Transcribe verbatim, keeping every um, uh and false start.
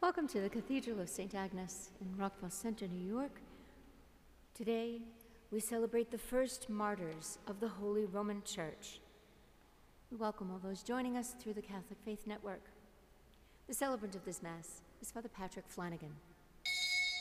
Welcome to the Cathedral of Saint Agnes in Rockville Center, New York. Today, we celebrate the first martyrs of the Holy Roman Church. We welcome all those joining us through the Catholic Faith Network. The celebrant of this Mass is Father Patrick Flanagan.